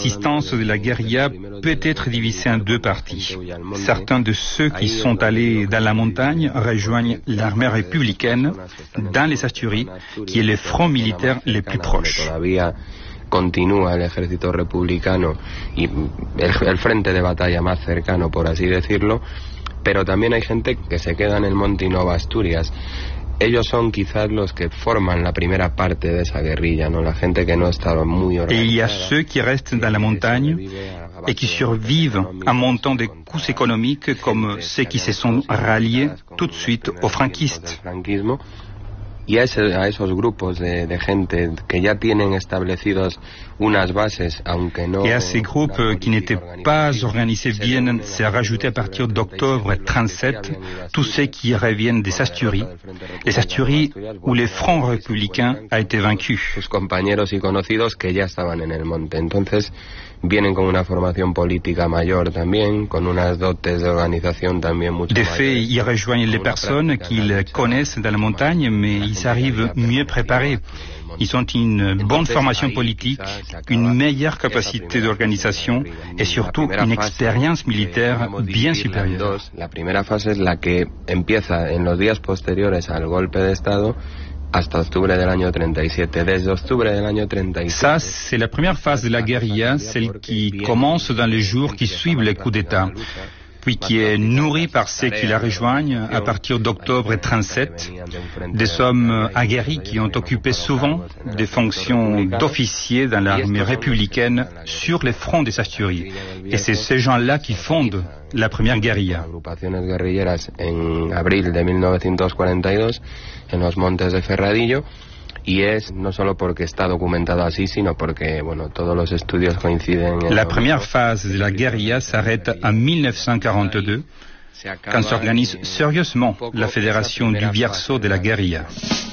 l'existence de la guérilla peut être divisée en deux parties. Certains de ceux qui sont allés dans la montagne rejoignent l'armée républicaine dans les Asturies, qui est le front militaire le plus proche. Continúa el ejército republicano y el frente de batalla más cercano, por así decirlo, pero también hay gente que se queda en el Monte y Nova Asturias. Ellos son quizás los que forman la primera parte de esa guerrilla, ¿no? La gente que no estaba muy organizada. Et il y a ceux qui restent dans la montagne et qui survivent en montant des coups économiques comme ceux qui se sont ralliés tout de suite aux franquistes. Y a esos grupos de gente que ya tienen establecidos unas bases, aunque no... Et à ces groupes qui n'étaient pas organisés viennent se rajouter à partir d'octobre 1937 tous ceux qui reviennent des Asturies, les Asturies où le front républicain a été vaincu. Sus compañeros y conocidos que ya estaban en el monte. Entonces vienen con una formación política mayor también, con unas dotes de organización también mucho De mayores. fait, ils rejoignent les personnes qu'ils connaissent dans la montagne, mais ils arrivent mieux préparés. Ils ont une bonne formation politique, une meilleure capacité d'organisation et surtout une expérience militaire bien supérieure. La primera fase es la que empieza en los días posteriores al golpe de Estado hasta octubre del año 37. Desde octubre del año 37... Ça, c'est la première phase de la guérilla, celle qui commence dans les jours qui suivent le coup d'État, puis qui est nourrie par ceux qui la rejoignent à partir d'octobre 1937, des hommes aguerris qui ont occupé souvent des fonctions d'officiers dans l'armée républicaine sur les fronts des Asturies. Et c'est ces gens-là qui fondent la première guérilla. Agrupaciones guerrilleras en abril de 1942 en los montes de Ferradillo. Y es no solo porque está documentado así, sino porque, bueno, todos los estudios coinciden en... La première phase de la guérilla s'arrête en 1942, quand s'organise sérieusement la fédération du Bierzo de la guérilla.